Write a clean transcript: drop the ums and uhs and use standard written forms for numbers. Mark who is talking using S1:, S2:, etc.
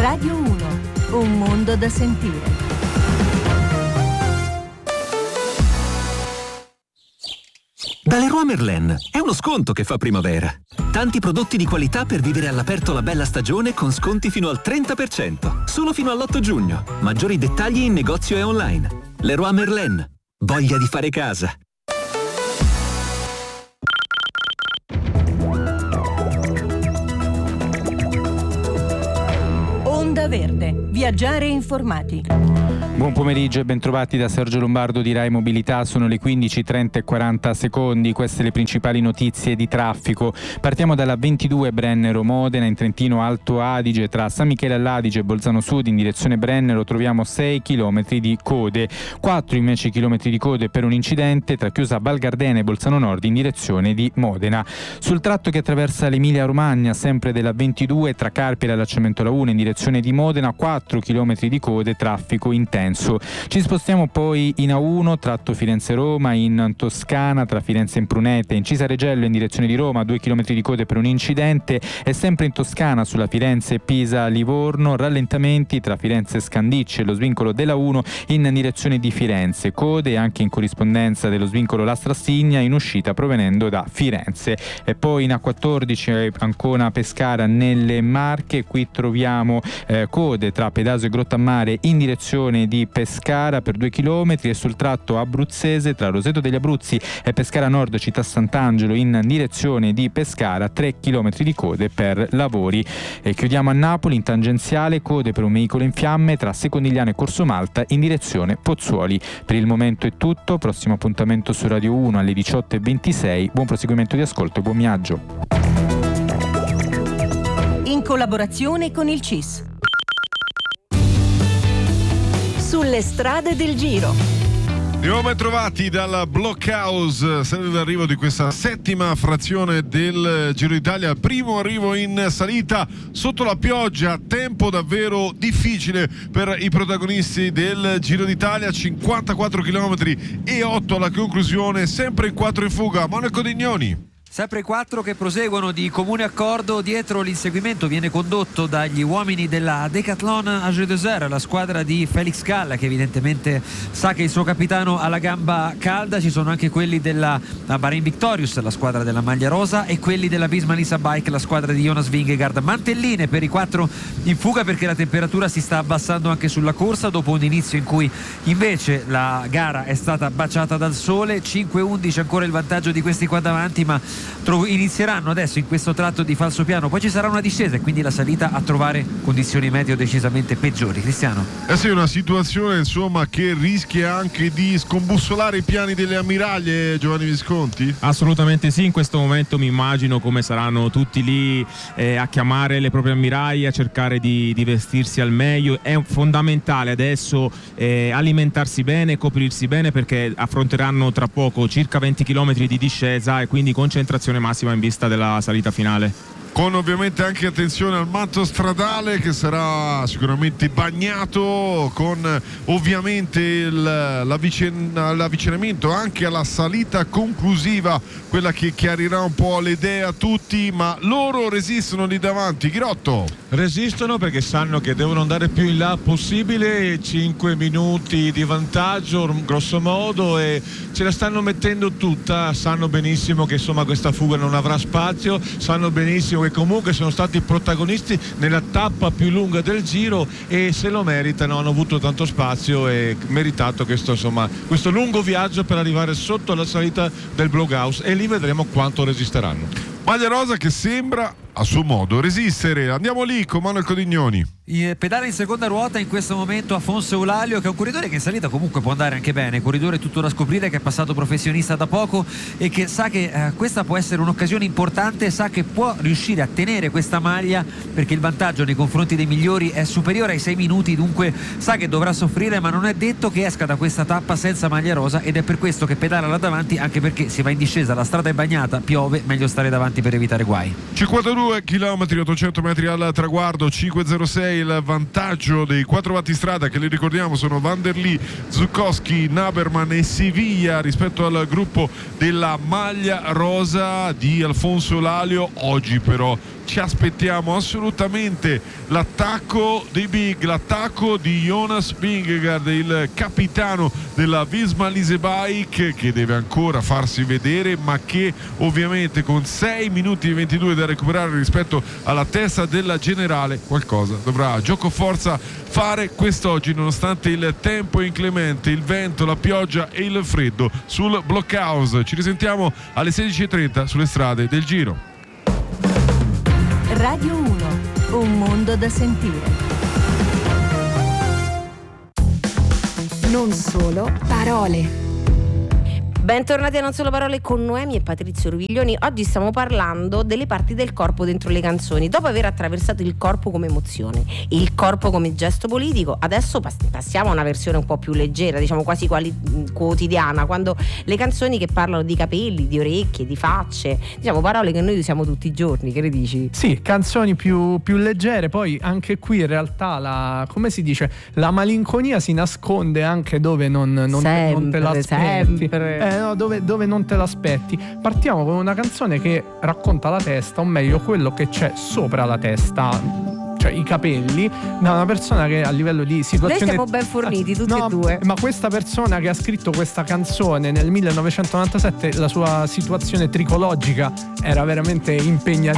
S1: Radio 1, un mondo da sentire.
S2: Da Leroy Merlin è uno sconto che fa primavera. Tanti prodotti di qualità per vivere all'aperto la bella stagione con sconti fino al 30%. Solo fino all'8 giugno. Maggiori dettagli in negozio e online. Leroy Merlin. Voglia di fare casa.
S1: Onda Verde. Viaggiare informati.
S3: Buon pomeriggio e bentrovati da Sergio Lombardo di Rai Mobilità. Sono le 15:30 e 40 secondi. Queste le principali notizie di traffico. Partiamo dalla 22 Brennero-Modena in Trentino Alto Adige. Tra San Michele all'Adige e Bolzano Sud in direzione Brennero troviamo 6 km di code. 4 invece chilometri di code per un incidente tra chiusa Val Gardena e Bolzano Nord in direzione di Modena. Sul tratto che attraversa l'Emilia Romagna, sempre della 22 tra Carpi e l'allacciamento alla 1 in direzione di Modena, 4 km di code, traffico intenso. Ci spostiamo poi in A1 tratto Firenze-Roma, in Toscana tra Firenze e Imprunete, in Cisaregello in direzione di Roma, 2 km di code per un incidente, e sempre in Toscana sulla Firenze-Pisa-Livorno, rallentamenti tra Firenze e Scandicci e lo svincolo della 1 in direzione di Firenze, code anche in corrispondenza dello svincolo La Strassigna in uscita provenendo da Firenze. E poi in A14 Ancona-Pescara nelle Marche, qui troviamo code tra Pedasio e Grottammare in direzione di Pescara per 2 km, e sul tratto abruzzese tra Roseto degli Abruzzi e Pescara Nord Città Sant'Angelo in direzione di Pescara, 3 km di code per lavori. E chiudiamo a Napoli in tangenziale, code per un veicolo in fiamme tra Secondigliano e Corso Malta in direzione Pozzuoli. Per il momento è tutto, prossimo appuntamento su Radio 1 alle 18:26. Buon proseguimento di ascolto e buon viaggio.
S1: In collaborazione con il CIS. Sulle strade del Giro.
S4: Siamo ben trovati dalla Blockhouse, sede d'arrivo di questa settima frazione del Giro d'Italia, primo arrivo in salita sotto la pioggia, tempo davvero difficile per i protagonisti del Giro d'Italia, 54 km e 8 alla conclusione, sempre in 4 in fuga. Monaco Dignoni.
S5: Sempre i 4 che proseguono di comune accordo. Dietro l'inseguimento viene condotto dagli uomini della Decathlon AG2R, la squadra di Felix Galla, che evidentemente sa che il suo capitano ha la gamba calda. Ci sono anche quelli della Bahrain Victorious, la squadra della maglia rosa, e quelli della Visma Lisa Bike, la squadra di Jonas Vingegaard. Mantelline per i 4 in fuga, perché la temperatura si sta abbassando anche sulla corsa dopo un inizio in cui invece la gara è stata baciata dal sole. 5-11 ancora il vantaggio di questi qua davanti, ma inizieranno adesso in questo tratto di falsopiano, poi ci sarà una discesa e quindi la salita a trovare condizioni meteo decisamente peggiori. Cristiano?
S4: Sì, una situazione insomma che rischia anche di scombussolare i piani delle ammiraglie, Giovanni Visconti?
S6: Assolutamente sì, in questo momento mi immagino come saranno tutti lì a chiamare le proprie ammiraglie, a cercare di vestirsi al meglio. È fondamentale adesso alimentarsi bene, coprirsi bene, perché affronteranno tra poco circa 20 km di discesa e quindi concentrazione massima in vista della salita finale.
S4: Con ovviamente anche attenzione al manto stradale che sarà sicuramente bagnato, con ovviamente l'avvicinamento anche alla salita conclusiva, quella che chiarirà un po' le idee a tutti, ma loro resistono lì davanti. Ghirotto?
S7: Resistono perché sanno che devono andare più in là possibile, 5 minuti di vantaggio grosso modo, e ce la stanno mettendo tutta. Sanno benissimo che insomma questa fuga non avrà spazio, sanno benissimo che comunque sono stati protagonisti nella tappa più lunga del Giro e se lo meritano, hanno avuto tanto spazio e meritato questo lungo viaggio per arrivare sotto la salita del Blockhouse, e lì vedremo quanto resisteranno.
S4: Maglia rosa che sembra a suo modo resistere. Andiamo lì con Manuel Codignoni.
S5: Pedale in seconda ruota in questo momento Afonso Eulalio, che è un corridore che in salita comunque può andare anche bene, corridore tutto da scoprire, che è passato professionista da poco e che sa che questa può essere un'occasione importante, sa che può riuscire a tenere questa maglia perché il vantaggio nei confronti dei migliori è superiore ai 6 minuti, dunque sa che dovrà soffrire, ma non è detto che esca da questa tappa senza maglia rosa, ed è per questo che pedala là davanti, anche perché si va in discesa, la strada è bagnata, piove, meglio stare davanti per evitare guai.
S4: 52 22 km, 800 metri al traguardo, 5.06 il vantaggio dei 4 battistrada che li ricordiamo sono Van der Lee, Zuccoski, Naberman e Sevilla rispetto al gruppo della maglia rosa di Alfonso Lalio. Oggi però ci aspettiamo assolutamente l'attacco dei big, l'attacco di Jonas Vingegaard, il capitano della Visma Lease Bike, che deve ancora farsi vedere, ma che ovviamente con 6 minuti e 22 da recuperare rispetto alla testa della generale qualcosa dovrà gioco forza fare quest'oggi, nonostante il tempo inclemente, il vento, la pioggia e il freddo sul Blockhouse. Ci risentiamo alle 16.30 sulle strade del Giro.
S1: Radio 1, un mondo da sentire.
S8: Non solo parole. Bentornati a Non Solo Parole con Noemi e Patrizio Ruviglioni. Oggi stiamo parlando delle parti del corpo dentro le canzoni. Dopo aver attraversato il corpo come emozione, il corpo come gesto politico, adesso passiamo a una versione un po' più leggera, diciamo quasi quotidiana, quando le canzoni che parlano di capelli, di orecchie, di facce, diciamo parole che noi usiamo tutti i giorni. Che ne dici?
S9: Sì, canzoni più leggere. Poi anche qui in realtà come si dice, la malinconia si nasconde anche dove non te l'aspetti. Dove non te l'aspetti. Partiamo con una canzone che racconta la testa, o meglio quello che c'è sopra la testa, cioè i capelli, da una persona che a livello di situazione...
S8: Noi siamo ben forniti tutti e due.
S9: Ma questa persona che ha scritto questa canzone nel 1997, la sua situazione tricologica era veramente impegnativa.